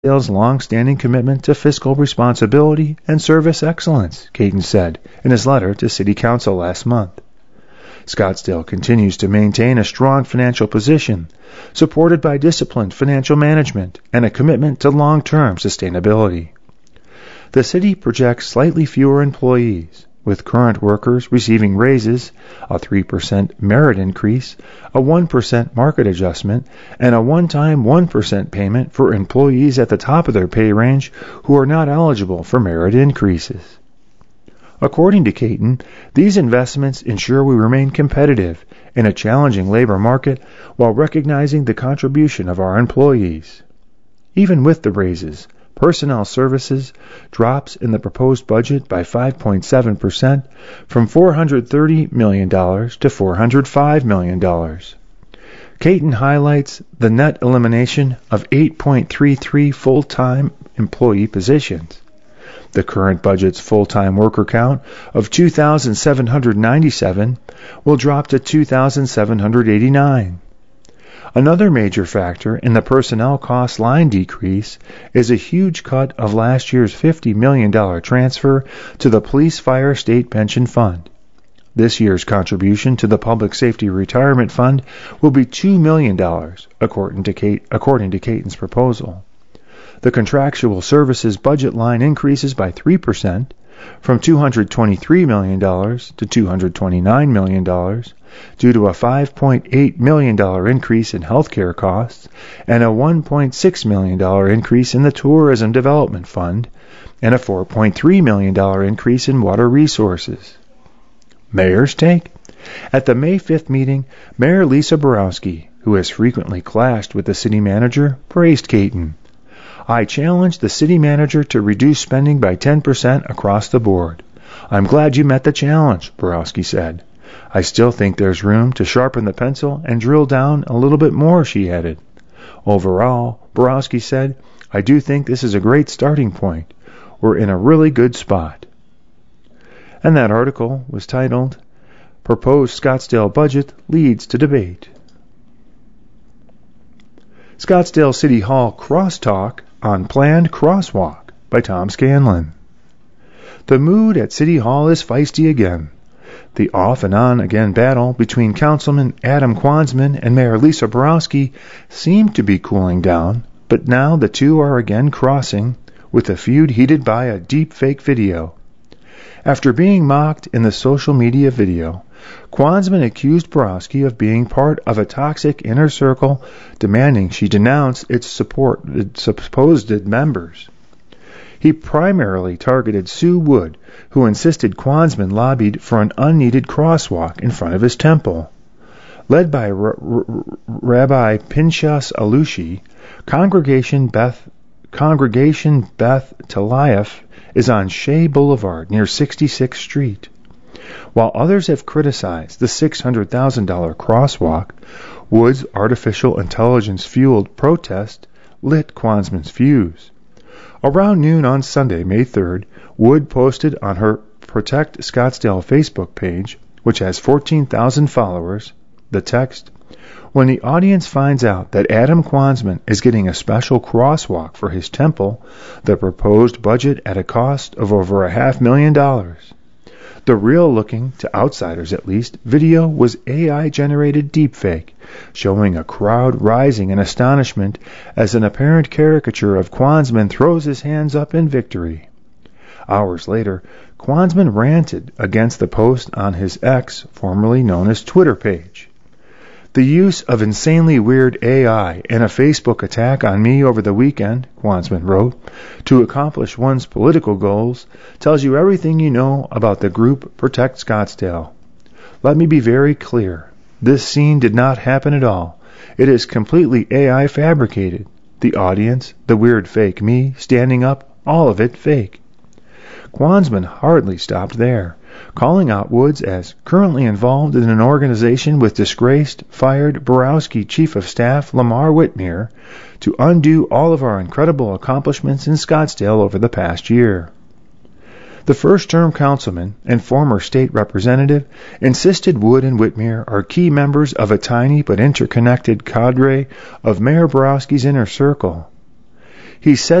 Scottsdale's long-standing commitment to fiscal responsibility and service excellence, Caton said in his letter to City Council last month. Scottsdale continues to maintain a strong financial position, supported by disciplined financial management and a commitment to long-term sustainability. The city projects slightly fewer employees, with current workers receiving raises, a 3% merit increase, a 1% market adjustment, and a one-time 1% payment for employees at the top of their pay range who are not eligible for merit increases. According to Caton, these investments ensure we remain competitive in a challenging labor market while recognizing the contribution of our employees. Even with the raises, personnel services drops in the proposed budget by 5.7% from $430 million to $405 million. Caton highlights the net elimination of 8.33 full-time employee positions. The current budget's full-time worker count of 2,797 will drop to 2,789. Another major factor in the personnel cost line decrease is a huge cut of last year's $50 million transfer to the Police Fire State Pension Fund. This year's contribution to the Public Safety Retirement Fund will be $2 million, according to Caton's proposal. The contractual services budget line increases by 3%, from $223 million to $229 million, due to a $5.8 million increase in healthcare costs and a $1.6 million increase in the Tourism Development Fund and a $4.3 million increase in water resources. Mayor's take? At the May 5th meeting, Mayor Lisa Borowski, who has frequently clashed with the city manager, praised Caton. I challenged the city manager to reduce spending by 10% across the board. I'm glad you met the challenge, Borowski said. I still think there's room to sharpen the pencil and drill down a little bit more, she added. Overall, Borowski said, I do think this is a great starting point. We're in a really good spot. And that article was titled, Proposed Scottsdale Budget Leads to Debate. Scottsdale City Hall Crosstalk on Planned Crosswalk by Tom Scanlon. The mood at City Hall is feisty again. The off-and-on-again battle between Councilman Adam Quanzman and Mayor Lisa Borowski seemed to be cooling down, but now the two are again crossing, with the feud heated by a deep-fake video. After being mocked in the social media video, Quanzman accused Borowski of being part of a toxic inner circle, demanding she denounce its supposed members. He primarily targeted Sue Wood, who insisted Quanzman lobbied for an unneeded crosswalk in front of his temple. Led by Rabbi Pinchas Alushi, Congregation Beth Taliaf is on Shea Boulevard near 66th Street. While others have criticized the $600,000 crosswalk, Wood's artificial intelligence-fueled protest lit Quanzman's fuse. Around noon on Sunday, May 3rd, Wood posted on her Protect Scottsdale Facebook page, which has 14,000 followers, the text, When the audience finds out that Adam Quanzman is getting a special crosswalk for his temple, the proposed budget at a cost of over $500,000. The real-looking, to outsiders at least, video was AI-generated deepfake, showing a crowd rising in astonishment as an apparent caricature of Quanzman throws his hands up in victory. Hours later, Quanzman ranted against the post on his X, formerly known as Twitter page. The use of insanely weird AI in a Facebook attack on me over the weekend, Quanzman wrote, to accomplish one's political goals tells you everything you know about the group Protect Scottsdale. Let me be very clear. This scene did not happen at all. It is completely AI fabricated. The audience, the weird fake me, standing up, all of it fake. Quanzman hardly stopped there, calling out Woods as currently involved in an organization with disgraced, fired Borowski Chief of Staff Lamar Whitmere to undo all of our incredible accomplishments in Scottsdale over the past year. The first-term councilman and former state representative insisted Wood and Whitmere are key members of a tiny but interconnected cadre of Mayor Borowski's inner circle. He said